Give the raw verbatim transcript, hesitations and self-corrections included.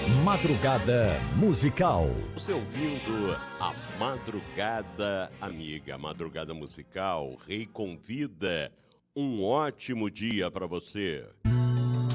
Madrugada Musical. Você ouvindo a Madrugada Amiga, Madrugada Musical, Rei convida. Um ótimo dia para você.